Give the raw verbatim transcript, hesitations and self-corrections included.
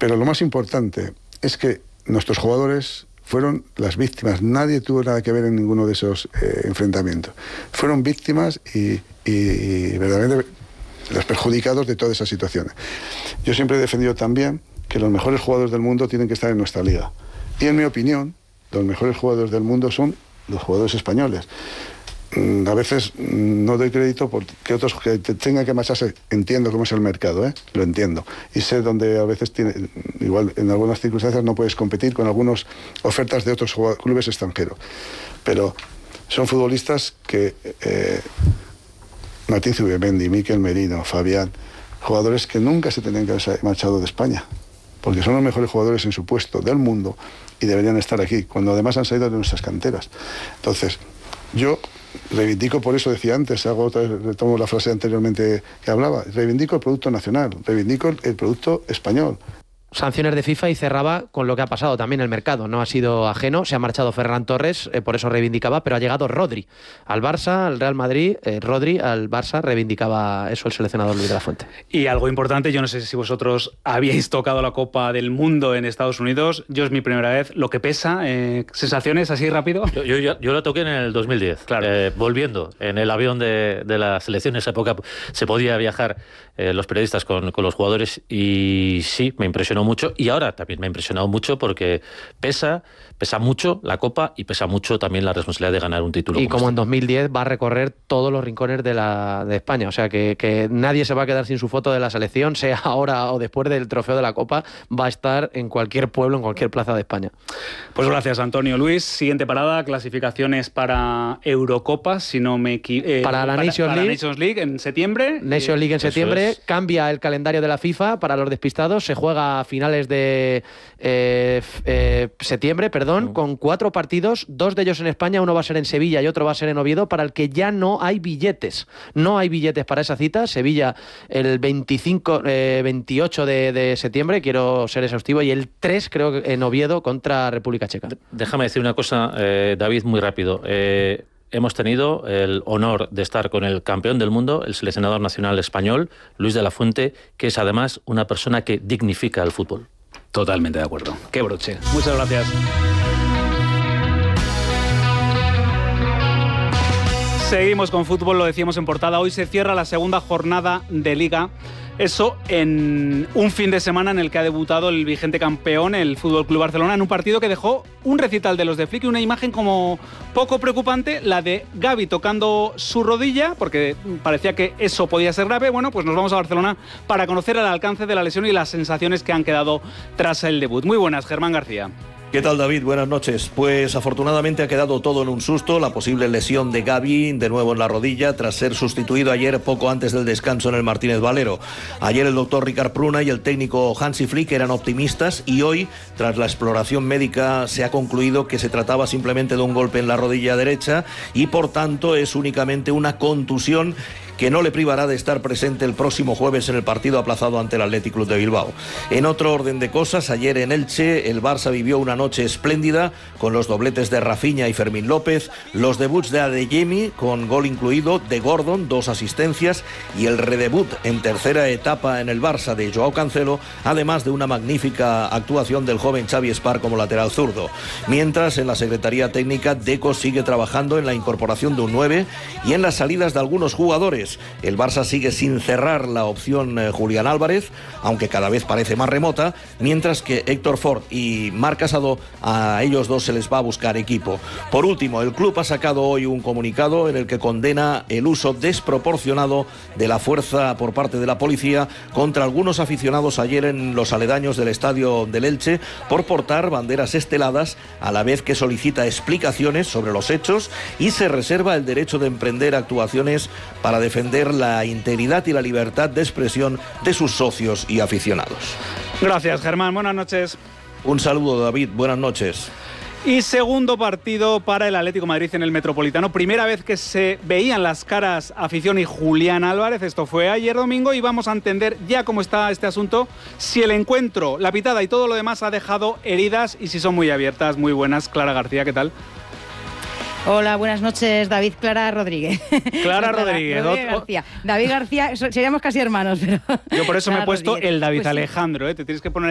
Pero lo más importante es que nuestros jugadores fueron las víctimas. Nadie tuvo nada que ver en ninguno de esos eh, enfrentamientos. Fueron víctimas y, y, y verdaderamente los perjudicados de todas esas situaciones. Yo siempre he defendido también que los mejores jugadores del mundo tienen que estar en nuestra liga. Y en mi opinión, los mejores jugadores del mundo son los jugadores españoles. A veces no doy crédito porque otros que tengan que marcharse. Entiendo cómo es el mercado, ¿eh? Lo entiendo. Y sé donde a veces, tiene, igual en algunas circunstancias no puedes competir con algunas ofertas de otros clubes extranjeros. Pero son futbolistas que... Eh, Martín Zubimendi, Mikel Merino, Fabián, jugadores que nunca se tenían que haber marchado de España, porque son los mejores jugadores en su puesto del mundo y deberían estar aquí, cuando además han salido de nuestras canteras. Entonces, yo reivindico, por eso decía antes, hago otra vez, retomo la frase anteriormente que hablaba, reivindico el producto nacional, reivindico el, el producto español. Sanciones de FIFA y cerraba con lo que ha pasado también el mercado. No ha sido ajeno, se ha marchado Ferran Torres, eh, por eso reivindicaba, pero ha llegado Rodri al Barça, al Real Madrid. eh, Rodri al Barça, reivindicaba eso el seleccionador Luis de la Fuente. Y algo importante, yo no sé si vosotros habíais tocado la Copa del Mundo en Estados Unidos, yo es mi primera vez, lo que pesa, eh, sensaciones así rápido. Yo, yo, yo la toqué en el dos mil diez, claro. eh, volviendo en el avión de, de la selección. En esa época se podía viajar eh, los periodistas con, con los jugadores y sí, me impresionó mucho, y ahora también me ha impresionado mucho porque pesa, pesa mucho la Copa y pesa mucho también la responsabilidad de ganar un título. Y como, como este. en dos mil diez va a recorrer todos los rincones de, la, de España, o sea que, que nadie se va a quedar sin su foto de la selección, sea ahora o después del trofeo de la Copa, va a estar en cualquier pueblo, en cualquier plaza de España. Pues gracias, Antonio. Luis, siguiente parada, clasificaciones para Eurocopa, si no me equivoco. Eh, para la para, Nations para League. Nations League en septiembre. Nations League en septiembre, es. Cambia el calendario de la FIFA para los despistados, se juega a finales de eh, eh, septiembre, perdón, mm. con cuatro partidos, dos de ellos en España, uno va a ser en Sevilla y otro va a ser en Oviedo, para el que ya no hay billetes. No hay billetes para esa cita. Sevilla el veinticinco, eh, veintiocho de, de septiembre, quiero ser exhaustivo, y el tres creo que en Oviedo contra República Checa. Déjame decir una cosa, eh, David, muy rápido. Eh, hemos tenido el honor de estar con el campeón del mundo, el seleccionador nacional español, Luis de la Fuente, que es además una persona que dignifica el fútbol. Totalmente de acuerdo. Qué broche. Muchas gracias. Seguimos con fútbol, lo decíamos en portada. Hoy se cierra la segunda jornada de Liga. Eso en un fin de semana en el que ha debutado el vigente campeón, el F C Barcelona, en un partido que dejó un recital de los de Flick y una imagen como poco preocupante, la de Gavi tocando su rodilla, porque parecía que eso podía ser grave. Bueno, pues nos vamos a Barcelona para conocer el alcance de la lesión y las sensaciones que han quedado tras el debut. Muy buenas, Germán García. ¿Qué tal, David? Buenas noches. Pues afortunadamente ha quedado todo en un susto. La posible lesión de Gavi, de nuevo en la rodilla, tras ser sustituido ayer poco antes del descanso en el Martínez Valero. Ayer el doctor Ricard Pruna y el técnico Hansi Flick eran optimistas y hoy, tras la exploración médica, se ha concluido que se trataba simplemente de un golpe en la rodilla derecha y por tanto es únicamente una contusión que no le privará de estar presente el próximo jueves en el partido aplazado ante el Athletic Club de Bilbao. En otro orden de cosas, ayer en Elche el Barça vivió una noche espléndida con los dobletes de Rafinha y Fermín López, los debuts de Adeyemi con gol incluido, de Gordon, dos asistencias, y el redebut en tercera etapa en el Barça de Joao Cancelo, además de una magnífica actuación del joven Xavi Espar como lateral zurdo. Mientras, en la Secretaría Técnica, Deco sigue trabajando en la incorporación de un nueve y en las salidas de algunos jugadores. El Barça sigue sin cerrar la opción eh, Julián Álvarez, aunque cada vez parece más remota, mientras que Héctor Ford y Marc Casado, a ellos dos se les va a buscar equipo. Por último, el club ha sacado hoy un comunicado en el que condena el uso desproporcionado de la fuerza por parte de la policía contra algunos aficionados ayer en los aledaños del estadio del Elche por portar banderas esteladas, a la vez que solicita explicaciones sobre los hechos y se reserva el derecho de emprender actuaciones para defender defender la integridad y la libertad de expresión de sus socios y aficionados. Gracias, Germán. Buenas noches. Un saludo, David. Buenas noches. Y segundo partido para el Atlético de Madrid en el Metropolitano. Primera vez que se veían las caras afición y Julián Álvarez. Esto fue ayer domingo y vamos a entender ya cómo está este asunto. Si el encuentro, la pitada y todo lo demás ha dejado heridas y si son muy abiertas, muy buenas. Clara García, ¿qué tal? Hola, buenas noches, David. Clara Rodríguez. Clara, Clara Rodríguez. Rodríguez García. David García, seríamos casi hermanos, pero... Yo por eso Clara me he puesto Rodríguez. el David Pues sí. Alejandro, ¿eh? Te tienes que poner